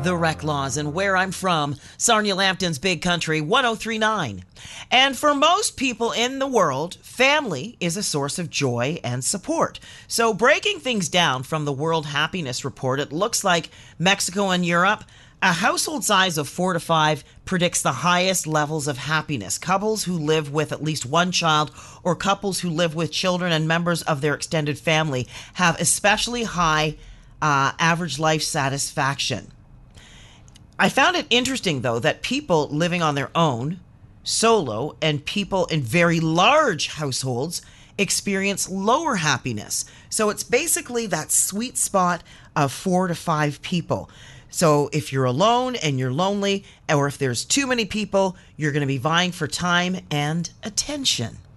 the Rec Laws, and where I'm from, Sarnia Lambton's Big Country 1039. And for most people in the world, family is a source of joy and support. So breaking things down from the World Happiness Report, it looks like Mexico and Europe, a household size of 4 to 5 predicts the highest levels of happiness. Couples who live with at least one child or couples who live with children and members of their extended family have especially high average life satisfaction. I found it interesting, though, that people living on their own, solo, and people in very large households experience lower happiness. So it's basically that sweet spot of 4 to 5 people. So if you're alone and you're lonely, or if there's too many people, you're going to be vying for time and attention.